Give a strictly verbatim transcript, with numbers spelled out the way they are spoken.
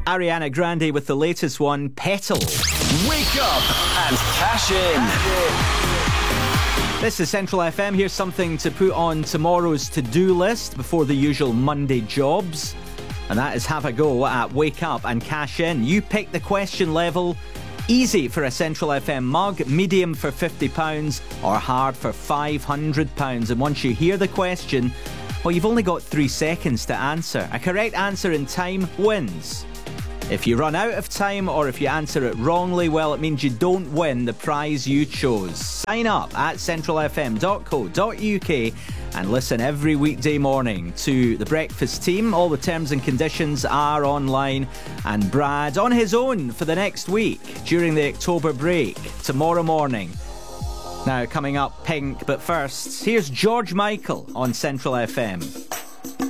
Ariana Grande with the latest one, Petal. Wake up and cash in. This is Central F M. Here's something to put on tomorrow's to-do list before the usual Monday jobs. And that is have a go at Wake Up and Cash In. You pick the question level. Easy for a Central F M mug, medium for fifty pounds, or hard for five hundred pounds. And once you hear the question, well, you've only got three seconds to answer. A correct answer in time wins. If you run out of time or if you answer it wrongly, well, it means you don't win the prize you chose. Sign up at central f m dot co dot u k and listen every weekday morning to The Breakfast Team. All the terms and conditions are online. And Brad on his own for the next week during the October break, tomorrow morning. Now, coming up, Pink, but first, here's George Michael on Central F M.